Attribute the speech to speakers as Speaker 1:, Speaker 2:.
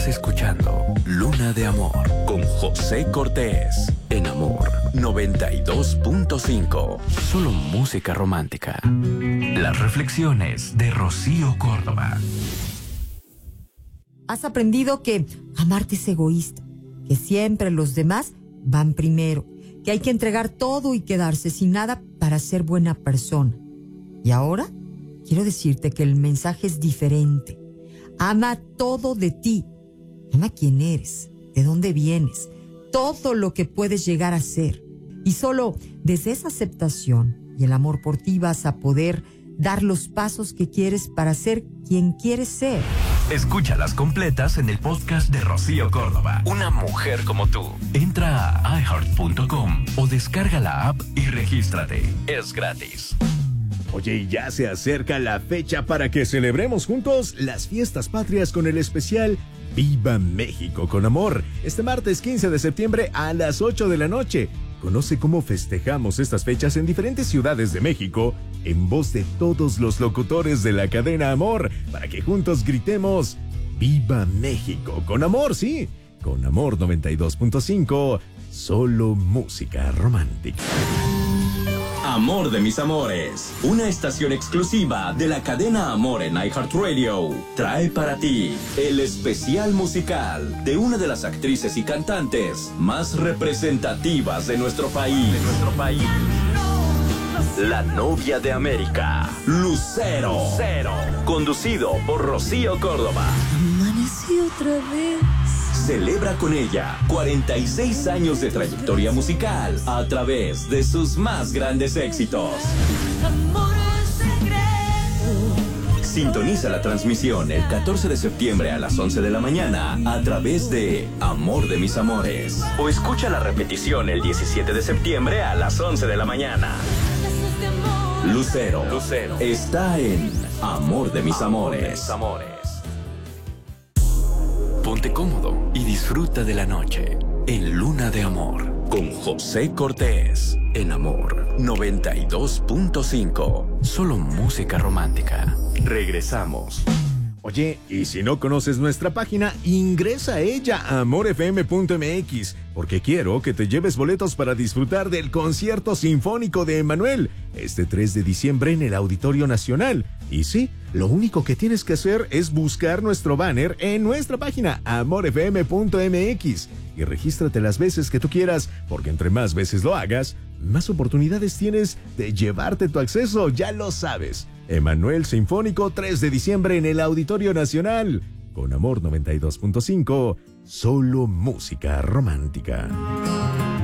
Speaker 1: escuchando Luna de Amor con José Cortés en Amor 92.5. Solo música romántica. Las reflexiones de Rocío Córdoba.
Speaker 2: Has aprendido que amarte es egoísta, que siempre los demás van primero, que hay que entregar todo y quedarse sin nada para ser buena persona. Y ahora quiero decirte que el mensaje es diferente. Ama todo de ti. Ama quién eres, de dónde vienes, todo lo que puedes llegar a ser. Y solo desde esa aceptación y el amor por ti vas a poder dar los pasos que quieres para ser quien quieres ser.
Speaker 1: Escúchalas completas en el podcast de Rocío Córdoba. Una mujer como tú. Entra a iHeart.com o descarga la app y regístrate. Es gratis.
Speaker 3: Oye, y ya se acerca la fecha para que celebremos juntos las fiestas patrias con el especial Viva México con Amor. Este martes 15 de septiembre a las 8 de la noche. Conoce cómo festejamos estas fechas en diferentes ciudades de México en voz de todos los locutores de la cadena Amor, para que juntos gritemos ¡Viva México! Con Amor, sí, con Amor 92.5, solo música romántica.
Speaker 4: Amor de mis amores, una estación exclusiva de la cadena Amor en iHeartRadio, trae para ti el especial musical de una de las actrices y cantantes más representativas de nuestro país. La novia de América, Lucero. Conducido por Rocío Córdoba.
Speaker 2: Amanecí otra vez.
Speaker 4: Celebra con ella 46 años de trayectoria musical a través de sus más grandes éxitos. Sintoniza la transmisión el 14 de septiembre a las 11 de la mañana a través de Amor de mis amores. O escucha la repetición el 17 de septiembre a las 11 de la mañana. Lucero está en Amor de mis amores.
Speaker 1: Ponte cómodo y disfruta de la noche en Luna de Amor con José Cortés en Amor 92.5. Solo música romántica. Regresamos.
Speaker 3: Oye, y si no conoces nuestra página, ingresa a ella, amorfm.mx, porque quiero que te lleves boletos para disfrutar del concierto sinfónico de Emmanuel, este 3 de diciembre en el Auditorio Nacional. Y sí, lo único que tienes que hacer es buscar nuestro banner en nuestra página, amorfm.mx, y regístrate las veces que tú quieras, porque entre más veces lo hagas, más oportunidades tienes de llevarte tu acceso, ya lo sabes. Emmanuel Sinfónico, 3 de diciembre en el Auditorio Nacional. Con Amor 92.5, solo música romántica.